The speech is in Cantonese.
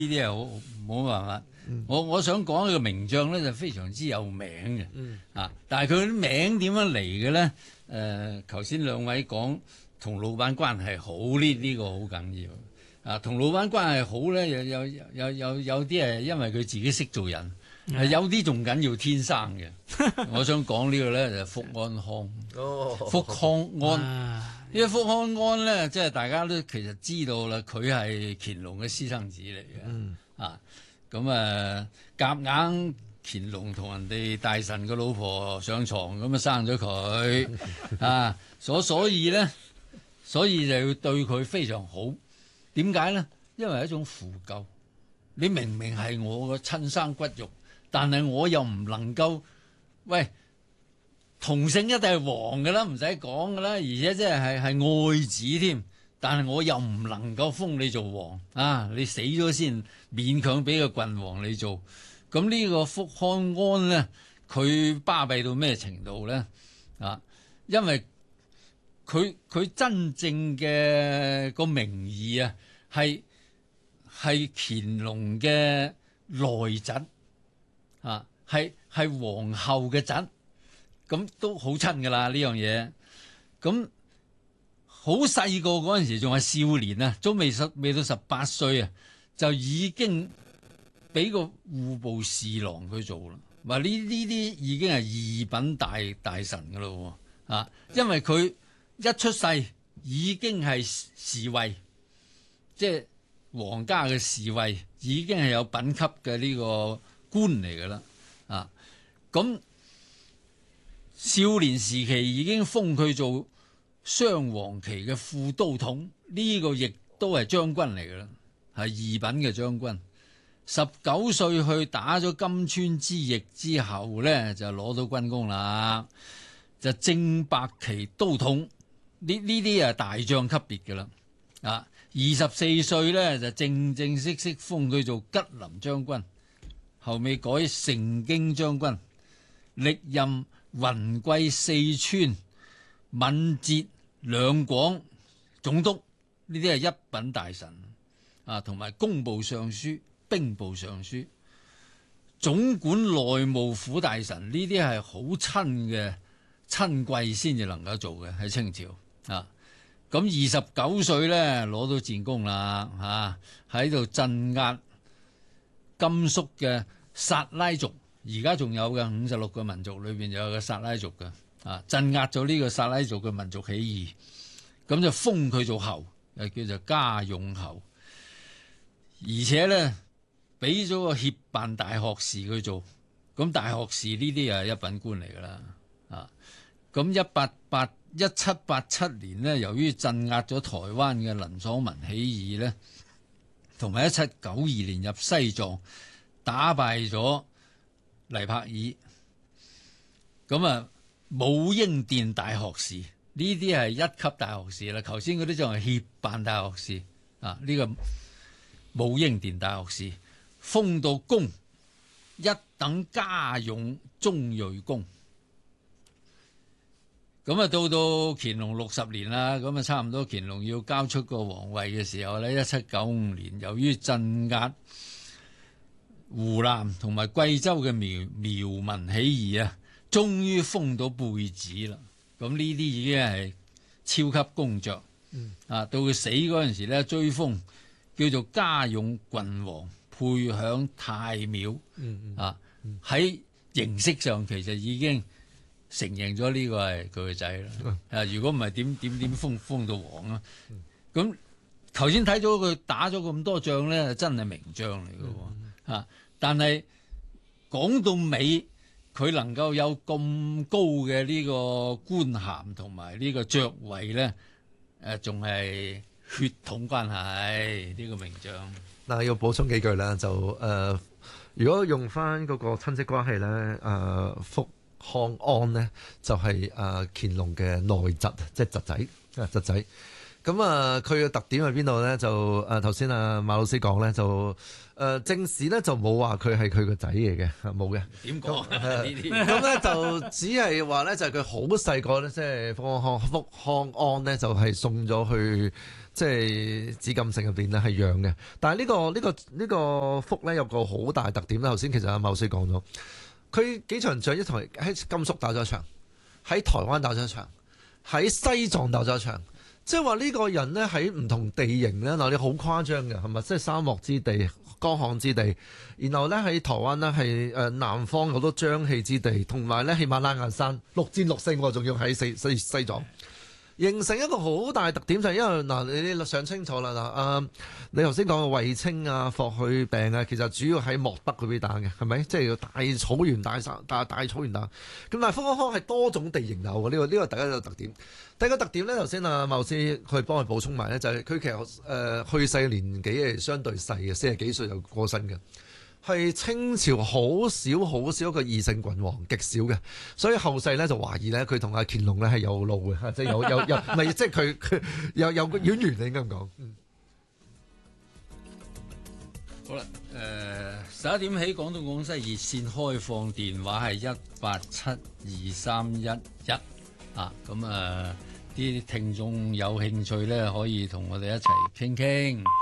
啲係好冇辦法。我想講呢個名將咧就非常之有名嘅，但係佢啲名點樣嚟嘅咧？頭先兩位講同老闆關係好呢個好緊要。同老闆關係好咧，有啲係因為佢自己識做人，有啲仲緊要天生嘅。我想講呢個咧就係福安康，福康安。呢個福康安咧，即係大家都其實知道啦，佢係乾隆嘅私生子嚟嘅。咁夾硬乾隆同人哋大臣個老婆上床，咁生咗佢所以就要對佢非常好。點解咧？因為係一種負疚。你明明係我個親生骨肉，但係我又唔能夠同姓一定係皇㗎啦，唔使講㗎啦，而且即係愛子添。但係我又唔能夠封你做王你死咗先勉強俾個郡王你做。咁呢個福康安咧，佢巴閉到咩程度咧？因為佢真正嘅個名義係乾隆嘅內侄係皇后嘅侄，咁都好親㗎啦呢樣嘢。咁好細個嗰陣時仲係少年啊，都未到18歲啊，就已經俾個戶部侍郎佢做啦。話呢啲已經係二品大臣噶咯喎，因為佢一出世已經係侍衛，即係皇家嘅侍衛，已經係有品級嘅呢個官嚟噶啦。咁少年時期已經封佢做雙黃旗嘅副都統，呢個亦都係將軍嚟嘅啦，係二品嘅將軍。19歲去打咗金川之役之後咧，就攞到軍功啦，就正白旗都統。呢啲係大將級別嘅啦。24歲咧就正式封佢做吉林將軍，後尾改盛京將軍，歷任雲貴四川、閩浙兩廣總督，呢啲係一品大臣同埋工部尚書、兵部尚書、總管內務府大臣，呢啲係好親嘅親貴先至能夠做嘅喺清朝。咁29歲咧攞到戰功啦，喺度鎮壓甘肅嘅薩拉族，而家仲有嘅56個民族裏邊有個薩拉族嘅。鎮壓咗呢個薩拉族嘅民族起義，咁就封佢做侯，又叫做嘉永侯，而且咧俾咗個協辦大學士佢做。咁大學士呢啲係一品官嚟噶啦。咁1787年呢，由於鎮壓咗台灣嘅林爽文起義咧，同埋1792年入西藏打敗咗黎柏爾，咁武英殿大學士，呢啲係一級大學士啦。頭先嗰啲就係協辦大學士呢個武英殿大學士封到公，一等嘉永中瑞公。咁到乾隆60年啦，咁差唔多乾隆要交出個皇位嘅時候咧，1795年由於鎮壓湖南同埋貴州嘅苗民起義終於封到貝子啦。咁呢啲已經係超級公爵。到佢死嗰陣時咧，追封叫做嘉永郡王，配享太廟。喺形式上其實已經承認咗呢個係佢個仔啦。如果唔係點封到王啊？咁頭先睇咗佢打咗咁多仗咧，真係名將嚟嘅。但係講到尾，佢能夠有咁高嘅呢個官銜同埋呢個爵位咧，仲係血統關係呢個名將。 嗱，要補充幾句啦，就如果用翻嗰個親戚關係咧，福康安呢就係乾隆嘅內侄，即係侄仔。 咁佢嘅特點喺邊度咧？就頭先馬老師講咧，就正史咧就冇話佢係佢個仔嚟嘅，冇嘅。 點講呢啲？ 咁咧就只係話咧，就係佢好細個咧，即係福康安咧，就係送咗去即係紫禁城入邊咧係養嘅。但係呢個福咧有個好大特點咧，頭先其實馬老師講咗，佢幾場仗一同喺甘肅打咗一場，喺台灣打咗一場，喺西藏打咗一場。即係話呢個人咧喺唔同地形咧，嗱你好誇張嘅係咪？即係沙漠之地、乾旱之地，然後咧喺台灣咧係南方好多瘴氣之地，同埋咧喜馬拉雅山6戰6勝，仲要喺西藏，形成一個好大特點就係因為嗱你想清楚啦嗱你頭先講嘅衛青啊、霍去病啊，其實主要喺漠北嗰邊打嘅，係咪？即係大草原大草原打。咁但係福康係多種地形有嘅，呢個第一個特點。第二個特點咧，頭先馬老師佢幫佢補充埋咧，就係佢其實去世年紀係相對細嘅，40幾歲就過身嘅。係清朝好少一個異姓郡王，極少嘅，所以後世咧就懷疑咧佢同阿乾隆咧係有路嘅，即係有唔係即係佢有個淵源，你應該咁講。 好啦，11點起廣東廣西熱線開放電話係1872311啊，咁啲聽眾有興趣咧可以同我哋一齊傾傾。